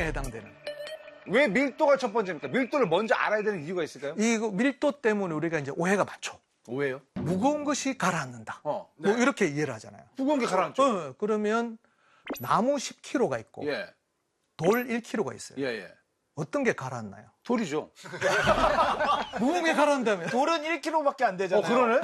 무거움에 해당되는. 왜 밀도가 첫 번째입니까? 밀도를 먼저 알아야 되는 이유가 있을까요? 이 밀도 때문에 우리가 이제 오해가 많죠. 왜요? 무거운 것이 가라앉는다. 뭐 이렇게 이해를 하잖아요. 무거운 게 가라앉죠. 그러면 나무 10kg가 있고 예. 돌 1kg가 있어요. 예. 어떤 게 가라앉나요? 돌이죠. 무거운 게 가라앉다면. 돌은 1kg밖에 안 되잖아요. 그러네?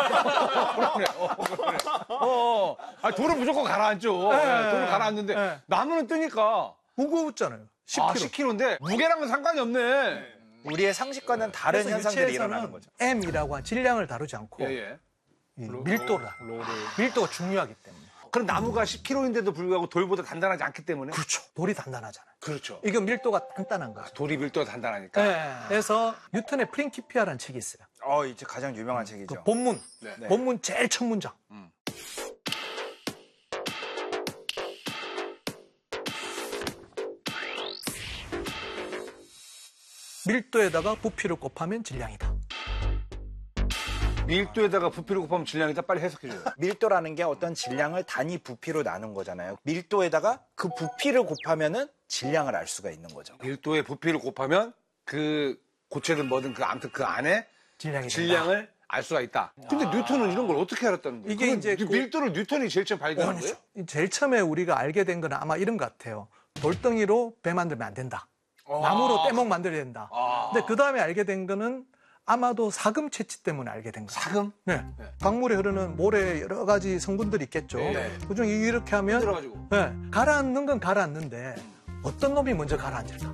그러네. 아니, 돌은 무조건 가라앉죠. 돌은 가라앉는데 나무는 뜨니까 무거웠잖아요. 10kg. 10kg인데 무게랑은 상관이 없네. 우리의 상식과는 다른 현상들이 일어나는 거죠. M이라고 한 질량을 다루지 않고 예. 이 밀도다. 밀도가 중요하기 때문에. 그럼 나무가 10kg인데도 불구하고 돌보다 단단하지 않기 때문에? 그렇죠. 돌이 단단하잖아요. 그렇죠. 이건 밀도가 단단한 거죠. 돌이 밀도가 단단하니까. 네. 그래서 뉴턴의 프린키피아라는 책이 있어요. 이제 가장 유명한 책이죠. 그 본문. 네. 본문 제일 첫 문장. 밀도에다가 부피를 곱하면 질량이다. 밀도에다가 부피를 곱하면 질량이다. 빨리 해석해줘요. 밀도라는 게 어떤 질량을 단위 부피로 나눈 거잖아요. 밀도에다가 그 부피를 곱하면은 질량을 알 수가 있는 거죠. 밀도의 부피를 곱하면 그 고체든 뭐든 아무튼 그 안에 질량을 알 수가 있다. 근데 뉴턴은 이런 걸 어떻게 알았다는 거예요? 이게 이제 밀도를 뉴턴이 제일 처음 발견한 거예요? 제일 처음에 우리가 알게 된 건 아마 이런 것 같아요. 돌덩이로 배 만들면 안 된다. 나무로 떼목 만들어야 된다. 근데 그 다음에 알게 된 거는 아마도 사금 채취 때문에 알게 된 거예요. 사금? 네. 강물에 흐르는 모래 여러 가지 성분들이 있겠죠. 네. 그중에 이렇게 하면 들어가지고. 네. 가라앉는 건 가라앉는데 어떤 놈이 먼저 가라앉을까?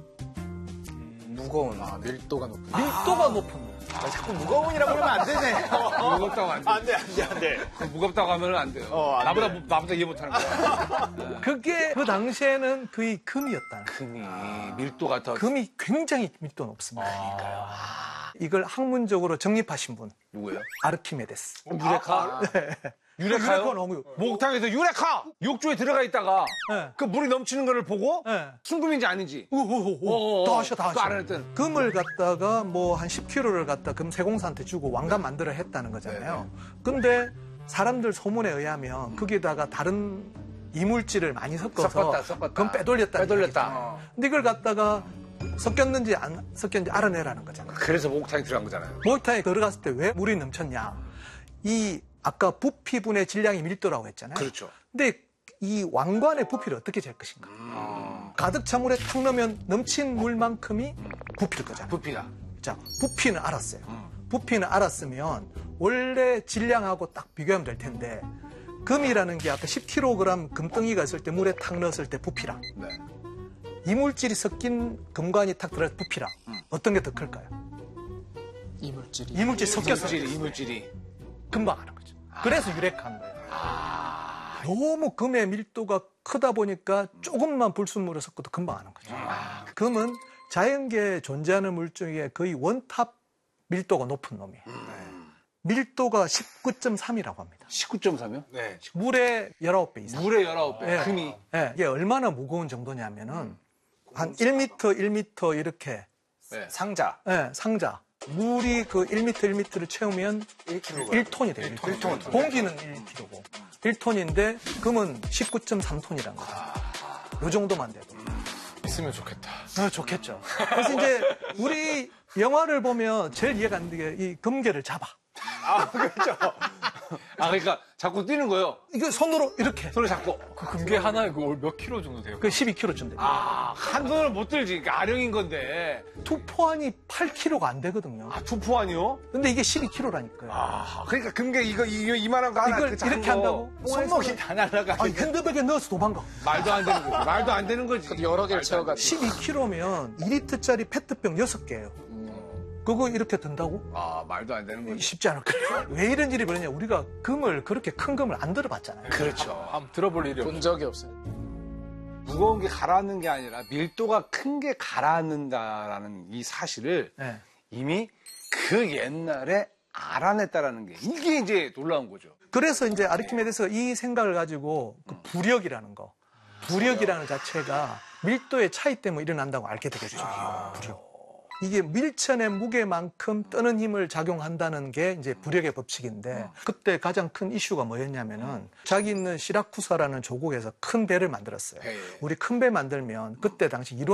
무거운. 밀도가 높은. 밀도가 높은 놈. 자꾸 무거운이라고 하면 안 되네. 무겁다고 안 돼. 안 돼. 무겁다고 하면 안 돼요. 나보다 이해 못하는 거야. 그게 그 당시에는 거의 금이었다는 거예요. 금이 밀도가 더 금이 굉장히 밀도 높습니다. 이걸 학문적으로 정립하신 분. 누구예요? 아르키메데스. 유레카? 유레카요? 너무 목욕탕에서 유레카! 욕조에 들어가 있다가 네. 그 물이 넘치는 거를 보고 네. 순금인지 아닌지 다 하셔. 또 알아냈던. 금을 갖다가 뭐 한 10kg를 갖다 금 세공사한테 주고 왕관 만들어 했다는 거잖아요. 근데 사람들 소문에 의하면 거기다가 다른 이물질을 많이 섞어서 섞었다. 금 빼돌렸다. 근데 이걸 갖다가 섞였는지 안 섞였는지 알아내라는 거잖아요. 그래서 목욕탕에 들어간 거잖아요. 목욕탕에 들어갔을 때 왜 물이 넘쳤냐. 이 아까 부피분의 질량이 밀도라고 했잖아요. 그렇죠. 근데 이 왕관의 부피를 어떻게 잴 것인가. 가득 찬 물에 탁 넣으면 넘친 물만큼이 부피일 거잖아요. 부피가. 자, 부피는 알았어요. 부피는 알았으면 원래 질량하고 딱 비교하면 될 텐데 금이라는 게 아까 10kg 금덩이가 있을 때 물에 탁 넣었을 때 부피랑 네. 이물질이 섞인 금관이 탁 들어갈 부피랑 어떤 게 더 클까요? 이물질이. 이물질이 섞였어. 이물질이. 금방 하는 거죠. 그래서 유레카인 거예요. 너무 금의 밀도가 크다 보니까 조금만 불순물을 섞어도 금방 하는 거죠. 금은 자연계에 존재하는 물 중에 거의 원탑 밀도가 높은 놈이에요. 밀도가 19.3이라고 합니다. 19.3이요? 네. 물의 19배 이상. 물의 19배. 네. 금이. 네. 이게 얼마나 무거운 정도냐면은 한 1m, 1m 이렇게 네. 상자. 네, 상자. 물이 그 1m, 1m를 채우면 1톤이 돼요. 1톤. 공기는 1kg고. 1톤인데 금은 19.3톤이라는 거죠. 요 정도만 돼도. 있으면 좋겠다. 좋겠죠. 그래서 이제 우리 영화를 보면 제일 이해가 안 되게 이 금괴를 잡아. 그렇죠. 그러니까 자꾸 뛰는 거예요. 이거 손으로 이렇게. 손을 잡고. 그 금괴 하나에 몇 킬로 정도 돼요? 그 12kg쯤 됩니다. 한 손을 못 들지. 그러니까 아령인 건데. 투포환이 8kg가 안 되거든요. 투포환이요? 근데 이게 12kg라니까요. 그러니까 금괴 이거 이만한 거 하나. 이걸 그 작은 이렇게 거. 한다고? 손목이 다 날아가. 핸드백에 넣어서 도망가. 말도 안 되는 거지. 말도 안 되는 거지. 여러 개를 채워가지고. 12kg면 2리터짜리 페트병 6개예요. 그거 이렇게 든다고? 말도 안 되는 거지. 쉽지 않을 거예요. 왜 이런 일이 벌어냐? 우리가 금을 그렇게 큰 금을 안 들어봤잖아요. 그렇죠. 한번 들어볼 일이 본 적이 없어요. 무거운 게 가라앉는 게 아니라 밀도가 큰 게 가라앉는다라는 이 사실을 네. 이미 그 옛날에 알아냈다라는 게 이게 이제 놀라운 거죠. 그래서 이제 아르키메데스가 이 생각을 가지고 그 부력이라는 거, 부력이라는 자체가 밀도의 차이 때문에 일어난다고 알게 되겠죠. 부력. 이게 밀천의 무게만큼 뜨는 힘을 작용한다는 게 이제 부력의 법칙인데 그때 가장 큰 이슈가 뭐였냐면은 자기 있는 시라쿠사라는 조국에서 큰 배를 만들었어요. 우리 큰 배 만들면 그때 당시 이론